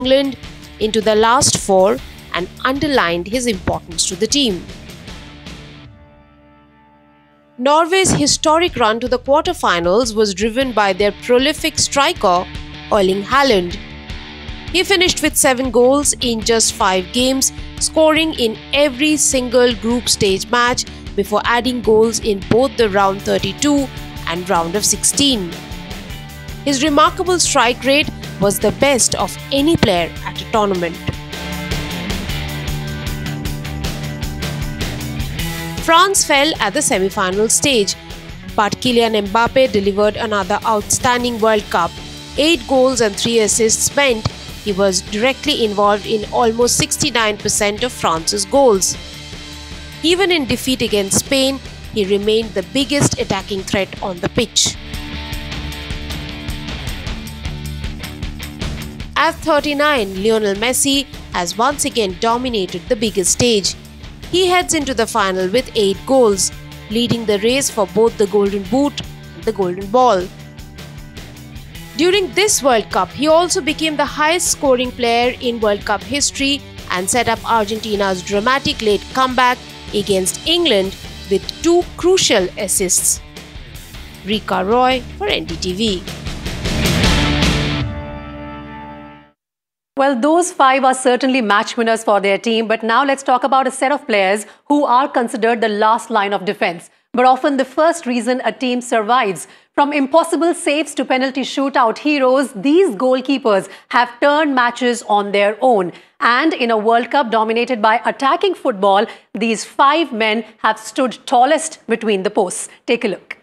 England into the last four and underlined his importance to the team. Norway's historic run to the quarterfinals was driven by their prolific striker, Erling Haaland. He finished with 7 goals in just 5 games, scoring in every single group stage match before adding goals in both the round 32 and round of 16. His remarkable strike rate was the best of any player at a tournament. France fell at the semi-final stage, but Kylian Mbappe delivered another outstanding World Cup. 8 goals and 3 assists meant he was directly involved in almost 69% of France's goals. Even in defeat against Spain, he remained the biggest attacking threat on the pitch. At 39, Lionel Messi has once again dominated the biggest stage. He heads into the final with 8 goals, leading the race for both the Golden Boot and the Golden Ball. During this World Cup, he also became the highest scoring player in World Cup history and set up Argentina's dramatic late comeback against England with 2 crucial assists. Rika Roy for NDTV. Well, those 5 are certainly match winners for their team, but now let's talk about a set of players who are considered the last line of defense, but often the first reason a team survives. From impossible saves to penalty shootout heroes, these goalkeepers have turned matches on their own. And in a World Cup dominated by attacking football, these 5 men have stood tallest between the posts. Take a look.